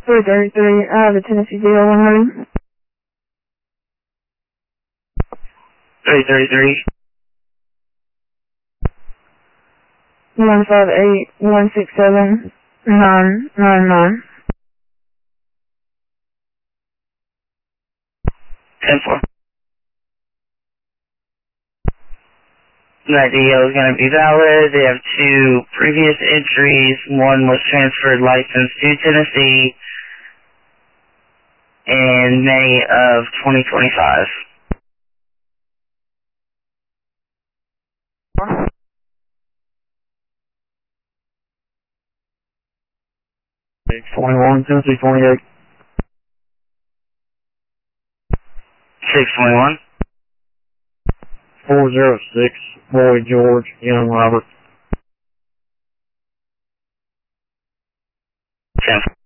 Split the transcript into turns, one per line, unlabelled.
333, I have a Tennessee DL 100.
333.
158 167 999.
10-4. That DL is going to be valid. They have 2 previous entries. One was transferred license to Tennessee in May of 2025.
Tennessee 28.
621.
406, Boy George, Young Robert.
10.